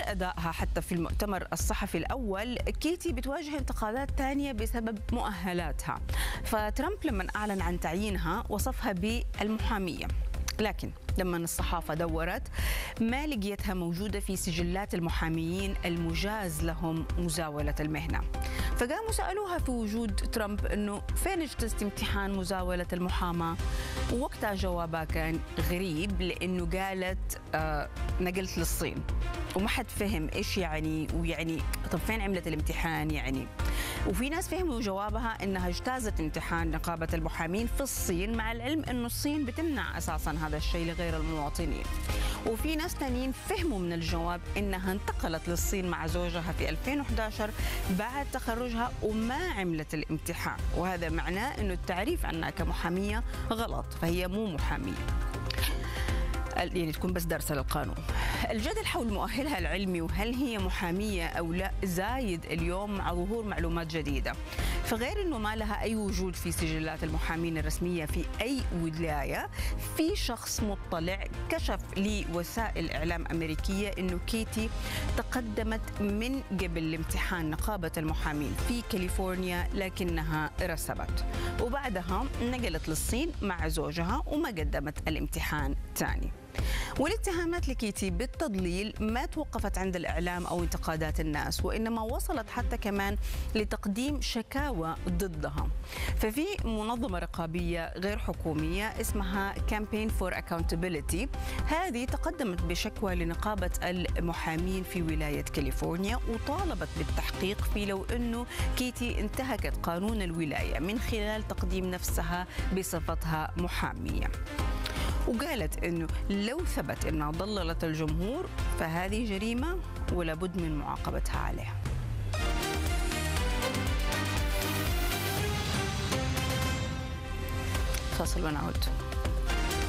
أدائها حتى في المؤتمر الصحفي الأول، كيتي بتواجه انتقادات تانية بسبب مؤهلاتها. فترامب لما أعلن عن تعيينها وصفها بالمحامية، لكن لما الصحافة دورت ما لقيتها موجودة في سجلات المحاميين المجاز لهم مزاولة المهنة. فقاموا سألوها في وجود ترامب أنه فين اجتزت امتحان مزاولة المحاماة؟ ووقتها جوابها كان غريب، لأنه قالت نقلت للصين، وما حد فهم إيش يعني، ويعني طب فين عملت الامتحان يعني. وفي ناس فهموا جوابها انها اجتازت امتحان نقابه المحامين في الصين، مع العلم انه الصين بتمنع اساسا هذا الشيء لغير المواطنين. وفي ناس ثانيين فهموا من الجواب انها انتقلت للصين مع زوجها في 2011 بعد تخرجها وما عملت الامتحان، وهذا معناه انه التعريف عنها كمحاميه غلط، فهي مو محاميه، يعني تكون بس دارسة للقانون. الجدل حول مؤهلها العلمي وهل هي محامية أو لا زايد اليوم مع ظهور معلومات جديدة. فغير أنه ما لها أي وجود في سجلات المحامين الرسمية في أي ولاية، في شخص مطلع كشف لوسائل إعلام أمريكية أنه كيتي تقدمت من قبل لامتحان نقابة المحامين في كاليفورنيا لكنها رسبت، وبعدها نقلت للصين مع زوجها وما قدمت الامتحان ثاني. والاتهامات لكيتي بالتضليل ما توقفت عند الإعلام أو انتقادات الناس، وإنما وصلت حتى كمان لتقديم شكاوى ضدها. ففي منظمة رقابية غير حكومية اسمها Campaign for Accountability، هذه تقدمت بشكوى لنقابة المحامين في ولاية كاليفورنيا، وطالبت بالتحقيق في لو أنه كيتي انتهكت قانون الولاية من خلال تقديم نفسها بصفتها محامية. وقالت أنه لو ثبت أنها ضللت الجمهور فهذه جريمة ولا بد من معاقبتها عليها. فاصل ونعود.